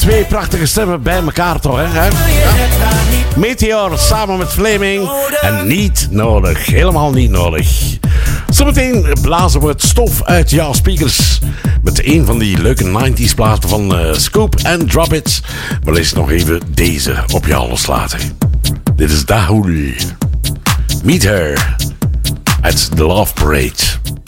Twee prachtige stemmen bij elkaar toch, hè? Ja. Meteor samen met Flaming. En niet nodig. Helemaal niet nodig. Zometeen blazen we het stof uit jouw speakers. Met een van die leuke 90s platen van Scoop en Drop It. Maar eens nog even deze op jou loslaten. Dit is Dahul. Meet her at the Love Parade.